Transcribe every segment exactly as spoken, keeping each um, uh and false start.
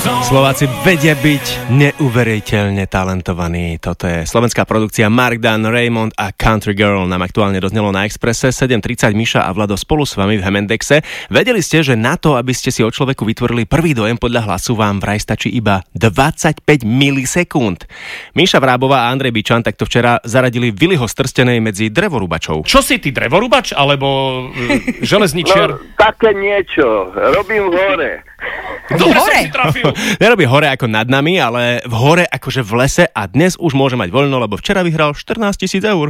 Slováci vedia byť neuveriteľne talentovaní. Toto je slovenská produkcia Mark Dan, Raymond a Country Girl. Nám aktuálne doznelo na Expresse. sedem tridsať Miša a Vlado spolu s vami v Hemendexe. Vedeli ste, že na to, aby ste si o človeku vytvorili prvý dojem podľa hlasu, vám vraj stačí iba dvadsaťpäť milisekúnd. Miša Vrábová a Andrej Bičan takto včera zaradili Viliho Strstenej medzi drevorúbačov. Čo si ty, drevorúbač alebo uh, železničiar? No, také niečo. Robím hore. Dobre som si trafil. Nerobí hore ako nad nami, ale v hore akože v lese a dnes už môže mať voľno, lebo včera vyhral štrnásť tisíc eur.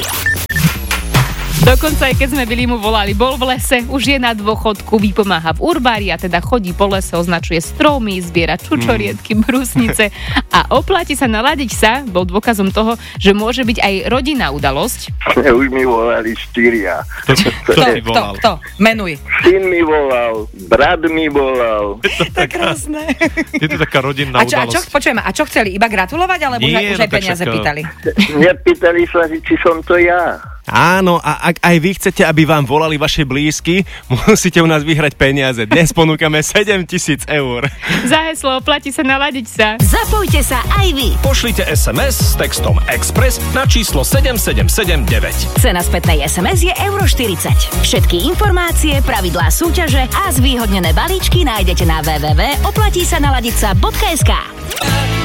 Dokonca aj keď sme Vilimu volali, bol v lese, už je na dôchodku, vypomáha v urbári a teda chodí po lese, označuje stromy, zbiera čučoriedky, brusnice a oplatí sa naladiť sa, bol dôkazom toho, že môže byť aj rodinná udalosť. Už mi volali štyria. Kto ti volal? Kto? Menuj. Syn mi volal, brat mi volal. To je krásne. Je to taká rodinná A čo, a čo, udalosť. počujeme, a čo chceli? Iba gratulovať, alebo už, Nie, aj- už no aj tak peniaze však, pýtali? Nepýtali sa, či som to ja. Áno, a ak aj vy chcete, aby vám volali vaše blízky, musíte u nás vyhrať peniaze. Dnes ponúkame sedem tisíc eur. Za heslo oplatí sa naladiť sa. Zapojte sa aj vy. Pošlite es em es s textom Express na číslo sedem sedem sedem deväť. Cena spätnej es em es je euro štyridsať. Všetky informácie, pravidlá súťaže a zvýhodnené balíčky nájdete na w w w bodka oplatí sa naladiť sa bodka es ká.